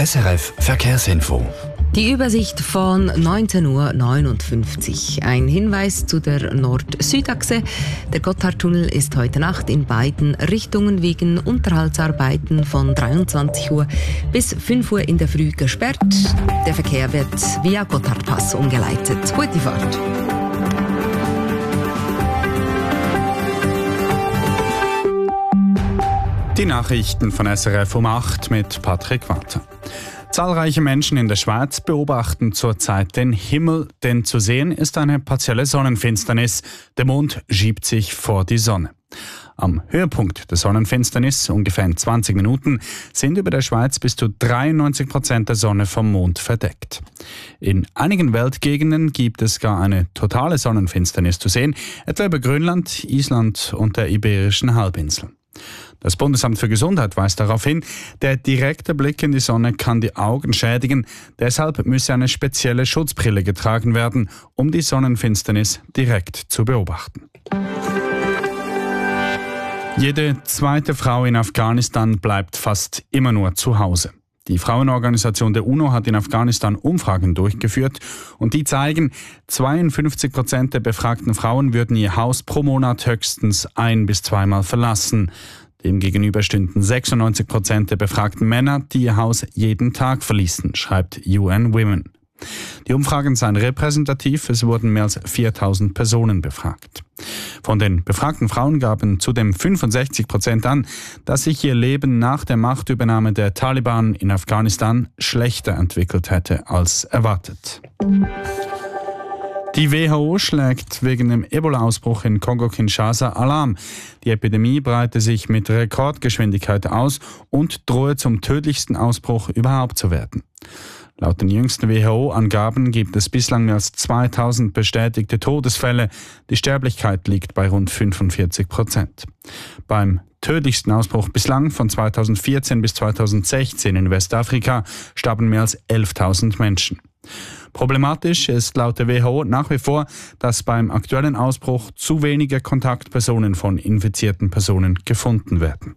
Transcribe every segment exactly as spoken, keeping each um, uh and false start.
S R F Verkehrsinfo. Die Übersicht von neunzehn Uhr neunundfünfzig. Ein Hinweis zu der Nord-Süd-Achse. Der Gotthardtunnel ist heute Nacht in beiden Richtungen wegen Unterhaltsarbeiten von dreiundzwanzig Uhr bis fünf Uhr in der Früh gesperrt. Der Verkehr wird via Gotthardpass umgeleitet. Gute Fahrt. Die Nachrichten von S R F um acht mit Patrick Walter. Zahlreiche Menschen in der Schweiz beobachten zurzeit den Himmel, denn zu sehen ist eine partielle Sonnenfinsternis. Der Mond schiebt sich vor die Sonne. Am Höhepunkt der Sonnenfinsternis, ungefähr in zwanzig Minuten, sind über der Schweiz bis zu dreiundneunzig Prozent der Sonne vom Mond verdeckt. In einigen Weltgegenden gibt es gar eine totale Sonnenfinsternis zu sehen, etwa über Grönland, Island und der Iberischen Halbinsel. Das Bundesamt für Gesundheit weist darauf hin, der direkte Blick in die Sonne kann die Augen schädigen. Deshalb müsse eine spezielle Schutzbrille getragen werden, um die Sonnenfinsternis direkt zu beobachten. Jede zweite Frau in Afghanistan bleibt fast immer nur zu Hause. Die Frauenorganisation der UNO hat in Afghanistan Umfragen durchgeführt und die zeigen, zweiundfünfzig Prozent der befragten Frauen würden ihr Haus pro Monat höchstens ein- bis zweimal verlassen. Demgegenüber stünden sechsundneunzig Prozent der befragten Männer, die ihr Haus jeden Tag verließen, schreibt U N Women. Die Umfragen seien repräsentativ, es wurden mehr als viertausend Personen befragt. Von den befragten Frauen gaben zudem fünfundsechzig Prozent an, dass sich ihr Leben nach der Machtübernahme der Taliban in Afghanistan schlechter entwickelt hätte als erwartet. Die W H O schlägt wegen dem Ebola-Ausbruch in Kongo-Kinshasa Alarm. Die Epidemie breite sich mit Rekordgeschwindigkeit aus und drohe zum tödlichsten Ausbruch überhaupt zu werden. Laut den jüngsten W H O-Angaben gibt es bislang mehr als zweitausend bestätigte Todesfälle. Die Sterblichkeit liegt bei rund fünfundvierzig Prozent. Beim tödlichsten Ausbruch bislang von zweitausendvierzehn bis zweitausendsechzehn in Westafrika starben mehr als elftausend Menschen. Problematisch ist laut der W H O nach wie vor, dass beim aktuellen Ausbruch zu wenige Kontaktpersonen von infizierten Personen gefunden werden.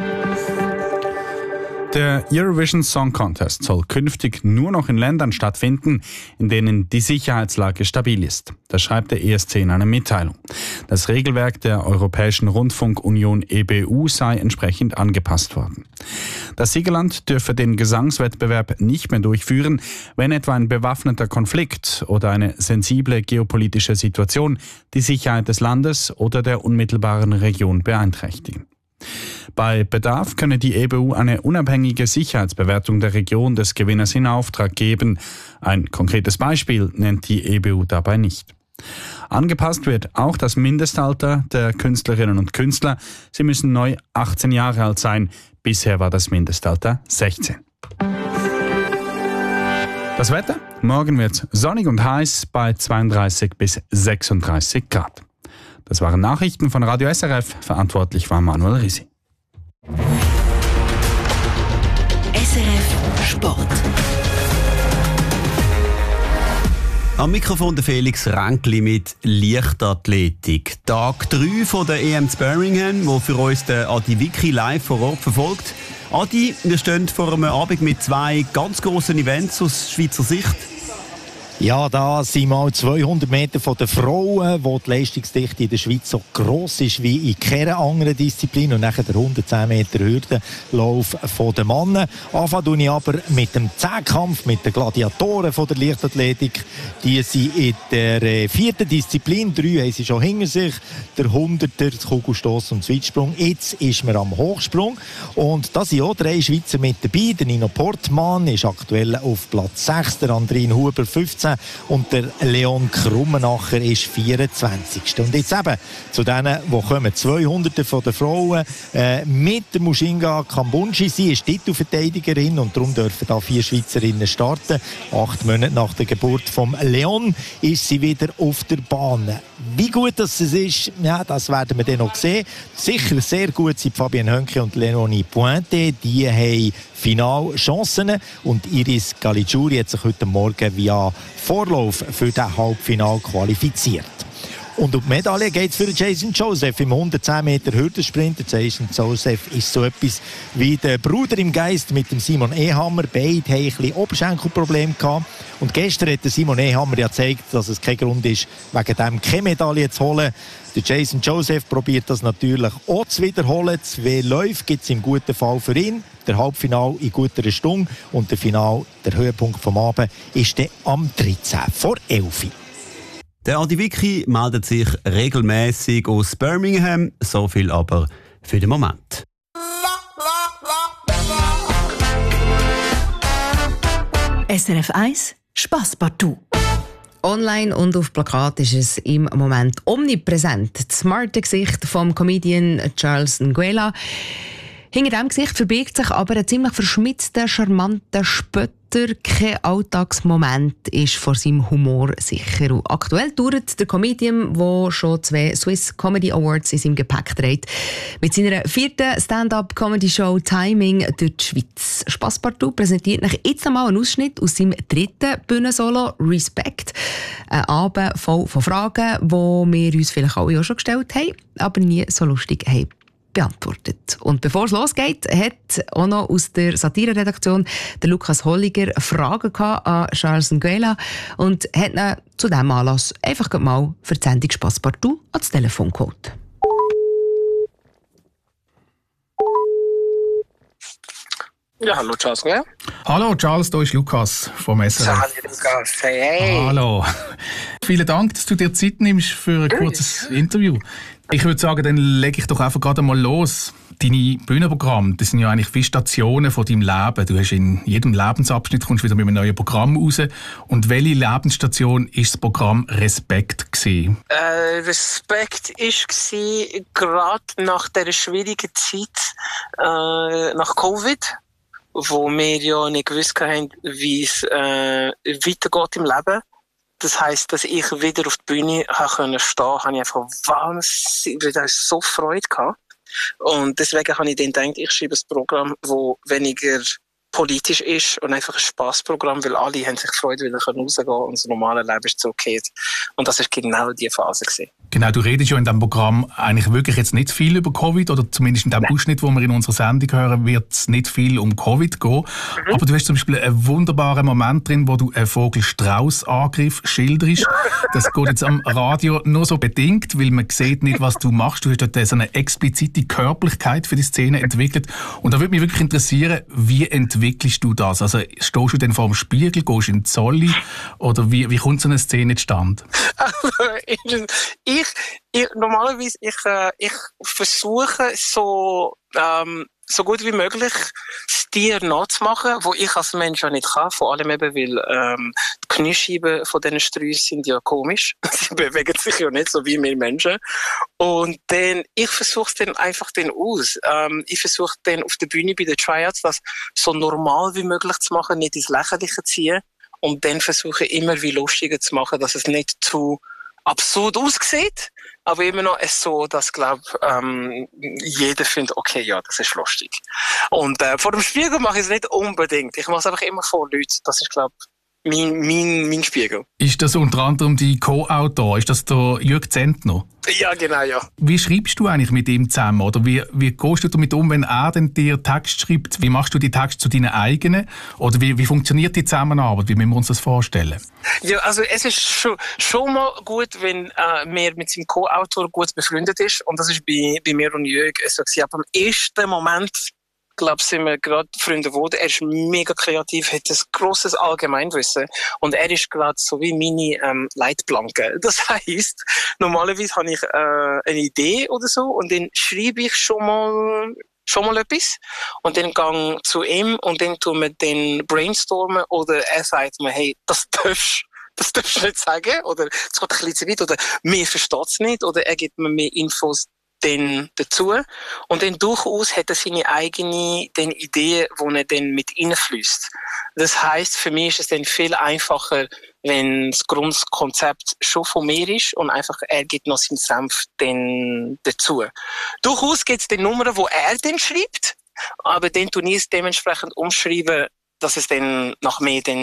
Der Eurovision Song Contest soll künftig nur noch in Ländern stattfinden, in denen die Sicherheitslage stabil ist. Das schreibt der E S C in einer Mitteilung. Das Regelwerk der Europäischen Rundfunkunion E B U sei entsprechend angepasst worden. Das Siegerland dürfe den Gesangswettbewerb nicht mehr durchführen, wenn etwa ein bewaffneter Konflikt oder eine sensible geopolitische Situation die Sicherheit des Landes oder der unmittelbaren Region beeinträchtigen. Bei Bedarf könne die E B U eine unabhängige Sicherheitsbewertung der Region des Gewinners in Auftrag geben. Ein konkretes Beispiel nennt die E B U dabei nicht. Angepasst wird auch das Mindestalter der Künstlerinnen und Künstler. Sie müssen neu achtzehn Jahre alt sein. Bisher war das Mindestalter sechzehn. Das Wetter? Morgen wird es sonnig und heiß bei zweiunddreißig bis sechsunddreißig Grad. Das waren Nachrichten von Radio S R F. Verantwortlich war Manuel Risi. S R F Sport. Am Mikrofon der Felix Ränkli mit Leichtathletik. Tag drei von der E M zu Birmingham, wo für uns der Adi Wicki live vor Ort verfolgt. Adi, wir stehen vor einem Abend mit zwei ganz grossen Events aus Schweizer Sicht. Ja, da sind mal zweihundert Meter von den Frauen, wo die Leistungsdichte in der Schweiz so gross ist wie in keiner anderen Disziplin. Und nachher der hundertzehn Meter Hürdenlauf von den Männern. Anfangen tue ich aber mit dem Zehnkampf, mit den Gladiatoren von der Leichtathletik. Die sind in der vierten Disziplin. Drei haben sie schon hinter sich. Der Hunderter, das Kugelstoss und der Weitsprung. Jetzt ist man am Hochsprung. Und da sind auch drei Schweizer mit dabei. Der Nino Portmann ist aktuell auf Platz sechs, der Andrin Huber fünfzehn und der Leon Krummenacher ist vierundzwanzigste Und jetzt eben zu denen, die kommen, zweihundert von den Frauen äh, mit der Mushinga Kambunji. Sie ist Titelverteidigerin und darum dürfen da vier Schweizerinnen starten. Acht Monate nach der Geburt von Leon ist sie wieder auf der Bahn. Wie gut das ist, ja, das werden wir dann noch sehen. Sicher sehr gut sind Fabienne Hönke und Leonie Pointe. Die haben Finalchancen und Iris Caligiuri hat sich heute Morgen via Vorlauf für das Halbfinale qualifiziert. Und um die Medaille geht es für Jason Joseph im hundertzehn Meter Hürdensprint. Jason Joseph ist so etwas wie der Bruder im Geist mit dem Simon Ehammer. Beide haben ein bisschen Oberschenkelprobleme gehabt. Und gestern hat der Simon Ehammer ja gezeigt, dass es kein Grund ist, wegen dem keine Medaille zu holen. Der Jason Joseph probiert das natürlich auch zu wiederholen. Zwei Läufe gibt es im guten Fall für ihn. Der Halbfinale in guter Stunde und der Final, der Höhepunkt vom Abend, ist dann am dreizehnten vor elf. Der Adi Vicky meldet sich regelmäßig aus Birmingham. So viel aber für den Moment. S R F eins Spasspartout. Online und auf Plakat ist es im Moment omnipräsent. Das smarte Gesicht vom Comedian Charles Nguela. Hinter diesem Gesicht verbirgt sich aber ein ziemlich verschmitzter, charmanter Spötter. Kein Alltagsmoment ist vor seinem Humor sicher. Und aktuell touret der Comedian, der schon zwei Swiss Comedy Awards in seinem Gepäck trägt, mit seiner vierten Stand-up-Comedy-Show Timing durch die Schweiz. Spasspartout präsentiert euch jetzt einmal einen Ausschnitt aus seinem dritten Bühnensolo Respect. Ein Abend voll von Fragen, die wir uns vielleicht alle auch schon gestellt haben, aber nie so lustig haben beantwortet. Und bevor es losgeht, hat auch noch aus der Satire-Redaktion der Lukas Holliger Fragen an Charles Nguela und hat ihn zu diesem Anlass einfach mal für die Sendung Spasspartout ans Telefon geholt. Ja, hallo Charles, gell? Hallo Charles, da ist Lukas vom S R F. Hallo Lukas, hey, hey. Hallo. Vielen Dank, dass du dir Zeit nimmst für ein kurzes Interview. Ich würde sagen, dann lege ich doch einfach gerade mal los. Deine Bühnenprogramme, das sind ja eigentlich wie Stationen von deinem Leben. Du hast in jedem Lebensabschnitt kommst wieder mit einem neuen Programm raus. Und welche Lebensstation ist das Programm Respekt gewesen? Äh, Respekt war gerade nach dieser schwierigen Zeit, äh, nach Covid, wo wir ja nicht gewusst haben, wie es äh, weitergeht im Leben. Das heisst, dass ich wieder auf die Bühne stehen konnte, habe ich einfach wahnsinnig, so Freude gehabt. Und deswegen habe ich dann gedacht, ich schreibe ein Programm, das weniger politisch ist und einfach ein Spassprogramm, weil alle haben sich gefreut, wieder rausgehen und das normale Leben ist zurückgekehrt. Und das war genau die Phase gewesen. Genau, du redest ja in diesem Programm eigentlich wirklich jetzt nicht viel über Covid, oder zumindest in dem Nein. Ausschnitt, wo wir in unserer Sendung hören, wird es nicht viel um Covid gehen. Mhm. Aber du hast zum Beispiel einen wunderbaren Moment drin, wo du einen Vogel-Strauß-Angriff schilderst. Das geht jetzt am Radio nur so bedingt, weil man sieht nicht, was du machst. Du hast dort so eine explizite Körperlichkeit für die Szene entwickelt. Und da würde mich wirklich interessieren, wie entwickelst du das? Also stehst du dann vor dem Spiegel, gehst in die Zolli, oder wie, wie kommt so eine Szene zustande? ich, ich, normalerweise, ich, äh, ich versuche so, ähm, so gut wie möglich das Tier nachzumachen, wo ich als Mensch ja nicht kann. Vor allem eben, weil ähm, die Kniescheiben von diesen Sträußen sind ja komisch. Sie bewegen sich ja nicht so wie wir Menschen. Und dann, ich versuche es dann einfach dann aus. Ähm, ich versuche dann auf der Bühne bei den Tryouts das so normal wie möglich zu machen, nicht ins Lächerliche zu ziehen. Und dann versuche ich immer wie lustiger zu machen, dass es nicht zu absurd aussieht, aber immer noch ist so, dass, glaube ähm, jeder findet, okay, ja, das ist lustig. Und äh, vor dem Spiegel mache ich es nicht unbedingt. Ich mache es einfach immer vor Leuten. Das ist, glaube ich, mein, mein, mein Spiegel. Ist das unter anderem die Co-Autor? Ist das der Jürg Zentner? Ja, genau, ja. Wie schreibst du eigentlich mit ihm zusammen? Oder wie, wie gehst du damit um, wenn er denn dir Text schreibt? Wie machst du die Texte zu deinen eigenen? Oder wie, wie funktioniert die Zusammenarbeit? Wie müssen wir uns das vorstellen? Ja, also es ist schon, schon mal gut, wenn äh, man mit seinem Co-Autor gut befreundet ist. Und das ist bei, bei mir und Jürg so gewesen. Aber im ersten Moment, glaube ich, sind wir gerade Freunde geworden. Er ist mega kreativ, hat ein grosses Allgemeinwissen. Und er ist gerade so wie meine ähm, Leitplanke. Das heisst, normalerweise habe ich äh, eine Idee oder so und dann schreibe ich schon mal schon mal etwas und dann gehe zu ihm und dann tun wir den brainstormen oder er sagt mir, hey, das darfst das darfst du nicht sagen oder es geht ein bisschen zu weit oder mir versteht es nicht oder er gibt mir mehr Infos dann dazu. Und dann durchaus hat er seine eigene dann Idee, die er dann mit reinfließt. Das heisst, für mich ist es dann viel einfacher, wenn das Grundkonzept schon von mir ist und einfach er gibt noch seinen Senf dann dazu. Durchaus gibt es dann Nummern, wo er dann schreibt, aber dann tue ich es dementsprechend umschreiben, dass es dann nach mir dann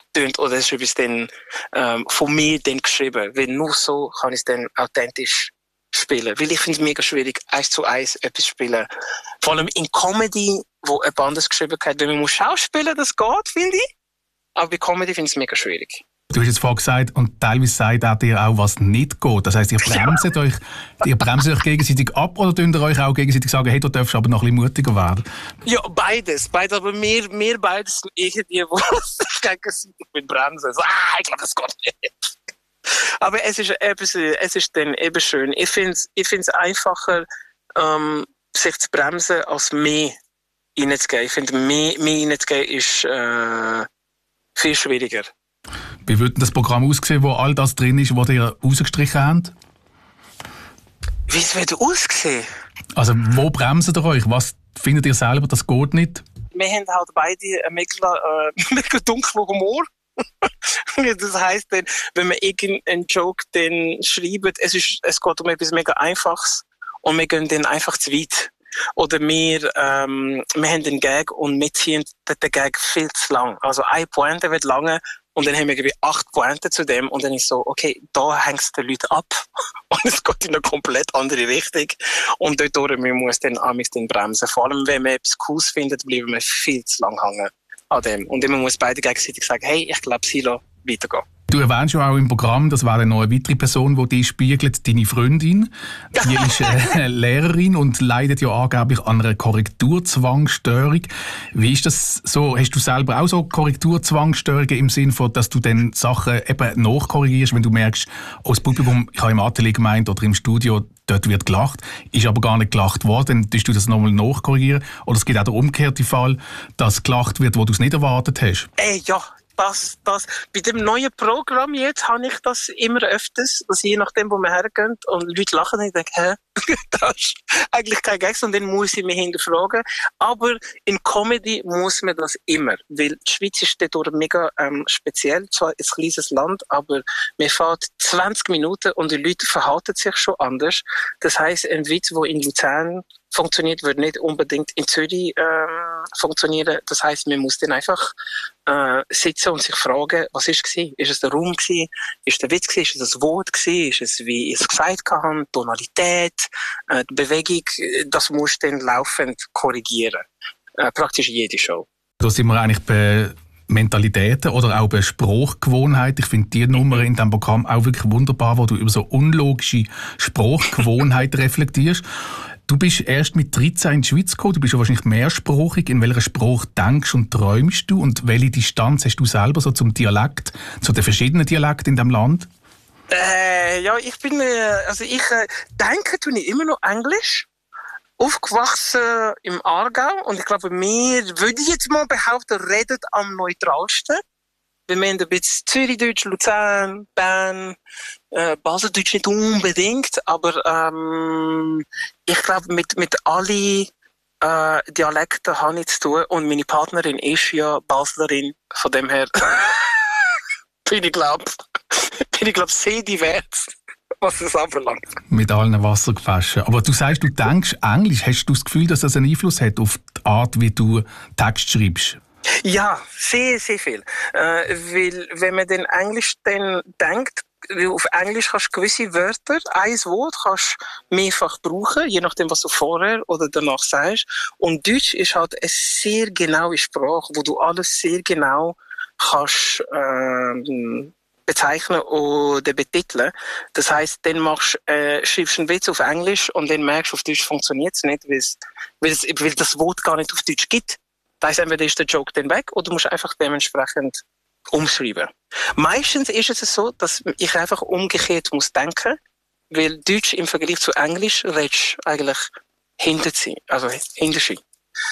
tönt oder es ist etwas dann, ähm, von mir dann geschrieben. Weil nur so kann ich es dann authentisch spielen. Weil ich finde es mega schwierig, eins zu eins etwas zu spielen. Vor allem in Comedy, wo jemand anderes geschrieben hat, wenn man muss schauspielen, das geht, finde ich. Aber bei Comedy finde ich es mega schwierig. Du hast jetzt vorhin gesagt, und teilweise sagt er dir auch, was nicht geht. Das heisst, ihr bremst ja. euch, ihr bremst euch gegenseitig ab oder dürft ihr euch auch gegenseitig sagen, hey, du darfst aber noch ein bisschen mutiger werden? Ja, beides. beides aber mehr, mehr beides sind eher die, wo sich gegenseitig mit bremsen. So, ah, ich glaube, das geht nicht. Aber es ist, eben, es ist dann eben schön. Ich finde es ich find's einfacher, ähm, sich zu bremsen, als mehr reinzugehen. Ich finde, mehr, mehr reinzugehen ist äh, viel schwieriger. Wie würde das Programm aussehen, wo all das drin ist, was ihr rausgestrichen habt? Wie es würde aussehen? Also, wo bremst ihr euch? Was findet ihr selber, das geht nicht? Wir haben halt beide einen mega, äh, mega dunklen Humor. Das heisst, dann, wenn wir irgendeinen Joke dann schreiben, es, ist, es geht um etwas mega Einfaches und wir gehen dann einfach zu weit. Oder wir, ähm, wir haben einen Gag und wir ziehen den Gag viel zu lang. Also eine Pointe wird lange und dann haben wir irgendwie acht Pointen zu dem und dann ist so, okay, da hängt es den Leuten ab und es geht in eine komplett andere Richtung und dort durch, man muss dann amigs dann bremsen. Vor allem, wenn man etwas Cooles findet, bleiben wir viel zu lang hängen an dem. Und man muss beide gegenseitig sagen, hey, ich glaube, Silo, weitergehen. Du erwähnst ja auch im Programm, das wäre noch eine weitere Person, die dich spiegelt, deine Freundin. Die ist äh, Lehrerin und leidet ja angeblich an einer Korrekturzwangsstörung. Wie ist das so? Hast du selber auch so Korrekturzwangsstörungen im Sinne von, dass du dann Sachen eben nachkorrigierst, wenn du merkst, oh, das Publikum, ich habe im Atelier gemeint oder im Studio, dort wird gelacht, ist aber gar nicht gelacht worden, dann tust du das nochmal nachkorrigieren? Oder es gibt auch den umgekehrten Fall, dass gelacht wird, wo du es nicht erwartet hast? Ey, ja. Das, das, bei dem neuen Programm jetzt habe ich das immer öfters, dass je nachdem, wo wir hergehen und Leute lachen, und ich denke, hä, das ist eigentlich kein Gag, und dann muss ich mich hinterfragen. Aber in Comedy muss man das immer, weil die Schweiz ist dort mega ähm, speziell, zwar ein kleines Land, aber man fährt zwanzig Minuten und die Leute verhalten sich schon anders. Das heisst, ein Witz, der in Luzern funktioniert, wird nicht unbedingt in Zürich ähm, funktionieren. Das heisst, man muss dann einfach äh, sitzen und sich fragen, was ist es gewesen? Ist es der Raum gewesen? Ist es der Witz gewesen? Ist es das Wort gewesen? Ist es, wie ich es gesagt habe, Tonalität, äh, die Bewegung? Das musst du dann laufend korrigieren. Äh, praktisch jede Show. Da sind wir eigentlich bei Mentalitäten oder auch bei Sprachgewohnheiten. Ich finde die Nummer in diesem Programm auch wirklich wunderbar, wo du über so unlogische Sprachgewohnheiten reflektierst. Du bist erst mit dreizehn in die Schweiz gekommen, du bist ja wahrscheinlich mehrsprachig. In welcher Sprache denkst und träumst du und welche Distanz hast du selber so zum Dialekt, zu den verschiedenen Dialekten in diesem Land? Äh, ja, ich bin, äh, also ich äh, denke, tue ich immer noch Englisch. Aufgewachsen im Aargau und ich glaube, wir, würde ich jetzt mal behaupten, redet am neutralsten. Wir haben ein bisschen Zürichdeutsch, Luzern, Bern, äh, Baseldeutsch nicht unbedingt, aber ähm, ich glaube, mit, mit allen äh, Dialekten habe ich zu tun und meine Partnerin ist ja Baslerin, von dem her bin ich glaube, bin ich glaube sehr divers, was es anbelangt. Mit allen Wasser gewaschen. Aber du sagst, du denkst Englisch. Hast du das Gefühl, dass das einen Einfluss hat auf die Art, wie du Text schreibst? Ja, sehr, sehr viel. Äh, weil, wenn man den Englisch dann denkt, auf Englisch kannst du gewisse Wörter, ein Wort kannst du mehrfach brauchen, je nachdem, was du vorher oder danach sagst. Und Deutsch ist halt eine sehr genaue Sprache, wo du alles sehr genau kannst, äh, bezeichnen oder betiteln. Das heisst, dann machst, äh, schreibst du einen Witz auf Englisch und dann merkst du, auf Deutsch funktioniert es nicht, weil es, weil das Wort gar nicht auf Deutsch gibt. Das heisst, entweder ist der Joke dann weg oder du musst einfach dementsprechend umschreiben. Meistens ist es so, dass ich einfach umgekehrt muss denken, weil Deutsch im Vergleich zu Englisch redest eigentlich hinter sie, also hinter sie.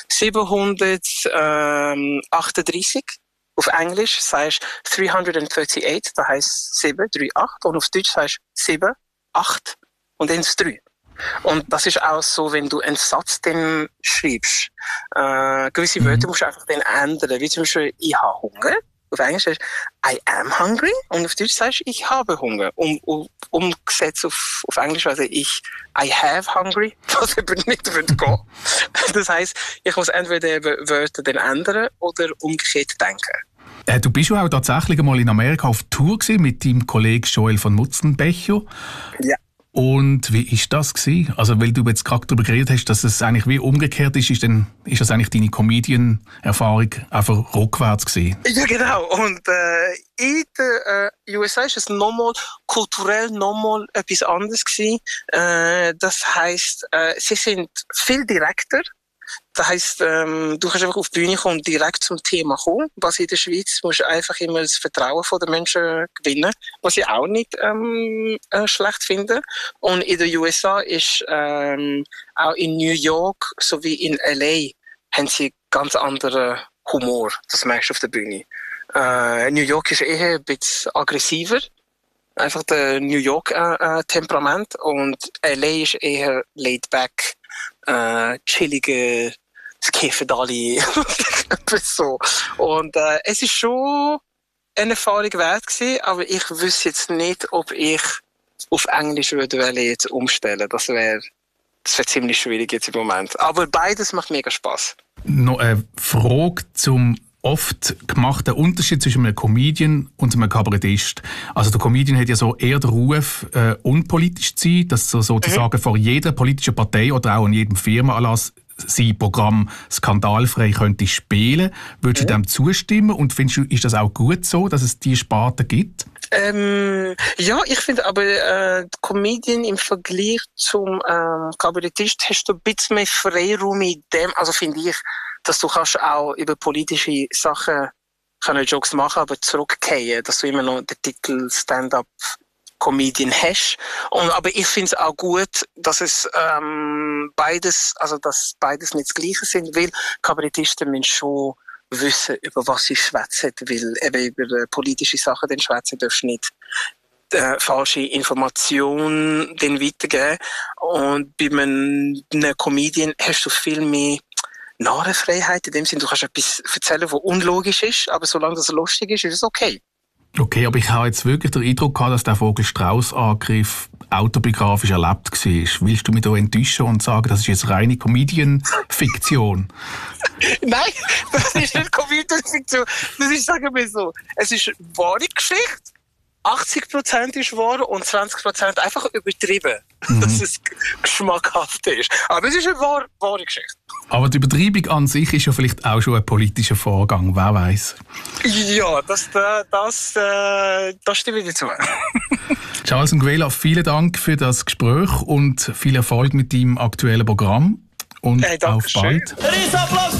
siebenhundertachtunddreißig auf Englisch sagst du dreihundertachtunddreißig, das heisst sieben, drei, acht, und auf Deutsch sagst du sieben, acht und dann das drei. Und das ist auch so, wenn du einen Satz dann schreibst. Äh, gewisse Wörter musst du einfach dann ändern. Wie zum Beispiel, ich habe Hunger. Auf Englisch sagst du, I am hungry. Und auf Deutsch sagst du, ich habe Hunger. Um, um, umgesetzt auf, auf Englisch also ich, I have hungry, was eben nicht wird gehen. Das heisst, ich muss entweder Wörter dann ändern oder umgekehrt denken. Äh, du bist ja auch tatsächlich einmal in Amerika auf Tour gewesen mit deinem Kollegen Joel von Mutzenbecher. Ja. Und wie ist das gewesen? Also, weil du jetzt gerade darüber geredet hast, dass es eigentlich wie umgekehrt ist, ist, dann, ist das eigentlich deine Comedian-Erfahrung einfach rückwärts gewesen? Ja, genau. Und äh, in den äh, U S A ist es nochmal kulturell nochmal etwas anderes gewesen. Äh, das heisst, äh, sie sind viel direkter. Das heisst, ähm, du kannst einfach auf die Bühne kommen und direkt zum Thema kommen. Was in der Schweiz musst du einfach immer das Vertrauen der Menschen gewinnen, was ich auch nicht ähm, äh, schlecht finde. Und in den U S A ist ähm, auch in New York sowie in L A haben sie ganz anderen Humor. Das merkst du auf der Bühne. Äh, New York ist eher ein bisschen aggressiver. Einfach der New York äh, äh, Temperament. Und L A ist eher laid back. Äh, chillige, es kiffen alle, so. Und äh, es ist schon eine Erfahrung wert gewesen, aber ich wüsste jetzt nicht, ob ich auf Englisch würde jetzt umstellen. Das wäre das wär ziemlich schwierig jetzt im Moment. Aber beides macht mega Spaß. Noch eine Frage zum oft gemachten Unterschied zwischen einem Comedian und einem Kabarettist. Also der Comedian hat ja so eher den Ruf, äh, unpolitisch zu sein, dass er sozusagen mhm. vor jeder politischen Partei oder auch in jedem Firmenanlass sein Programm skandalfrei könnte spielen. Würdest mhm. du dem zustimmen und findest du, ist das auch gut so, dass es diese Sparte gibt? Ähm, ja, ich finde aber äh, Comedian im Vergleich zum ähm, Kabarettist hast du ein bisschen mehr Freiraum in dem, also finde ich, dass du kannst auch über politische Sachen keine Jokes machen, aber zurückkehren, dass du immer noch den Titel Stand-up-Comedian hast. Und, aber ich finde es auch gut, dass es ähm, beides, also dass beides nicht das Gleiche sind, weil Kabarettisten müssen schon wissen, über was sie schwätzen, weil eben über äh, politische Sachen den schwätzen darfst du nicht äh, falsche Informationen den weitergeben. Und bei einem, einem Comedian hast du viel mehr Narrenfreiheit, in dem Sinne, du kannst etwas erzählen, was unlogisch ist, aber solange das lustig ist, ist es okay. Okay, aber ich habe jetzt wirklich den Eindruck gehabt, dass der Vogel-Strauss-Angriff autobiografisch erlebt war. Willst du mich da enttäuschen und sagen, das ist jetzt reine Comedian-Fiktion? Nein, das ist nicht Comedian-Fiktion. Das ist, sagen wir so, es ist wahre Geschichte. achtzig Prozent ist wahr und zwanzig Prozent einfach übertrieben, mhm. dass es geschmackhaft ist. Aber es ist eine wahre, wahre Geschichte. Aber die Übertreibung an sich ist ja vielleicht auch schon ein politischer Vorgang, wer weiß. Ja, das, das, das, das stimme ich dir zu. Charles N'Guela, vielen Dank für das Gespräch und viel Erfolg mit deinem aktuellen Programm. Und hey, auf bald. Schön.